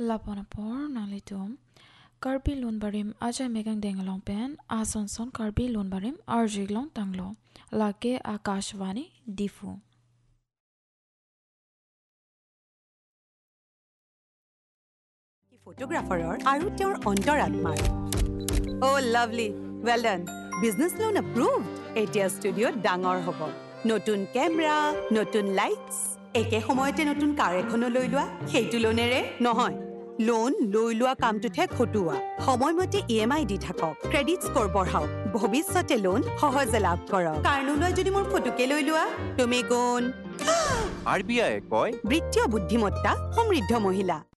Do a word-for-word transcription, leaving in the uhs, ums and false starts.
Lapona por nalitum. Karbi lun barim aja megang dengalong pen asonson karbi lun barim arjiglong tanglo. Lake Akashvani Difu. Photographer আৰু তেওঁৰ অন্তৰাত্মাৰ Oh lovely well done business loan approved এতিয়া ষ্টুডিঅ'ত ডাঙৰ হ'ব নতুন camera নতুন lights একে সময়তে নতুন কাৰ এখন লৈ লোৱা সেইটো লোনেৰে নহয় লোন লৈ লোৱা কামটোতে খটুৱা সময়মতে ইএমআই দি থাকক ক্ৰেডিট স্ক'ৰ বঢ়াওক ভৱিষ্যতে লোন সহজে লাভ কৰক কাৰ নোলোৱা যদি মোৰ ফটোকে লৈ লোৱা তুমি কোন আৰবিআই কয় বৃত্তীয় বুদ্ধিমত্তা সমৃদ্ধ মহিলা